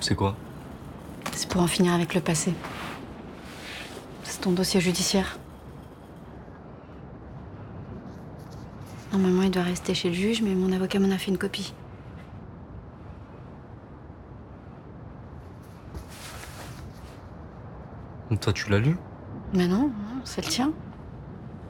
C'est quoi? C'est pour en finir avec le passé. C'est ton dossier judiciaire. Normalement, il doit rester chez le juge, mais mon avocat m'en a fait une copie. Donc toi, tu l'as lu? Mais non, c'est le tien.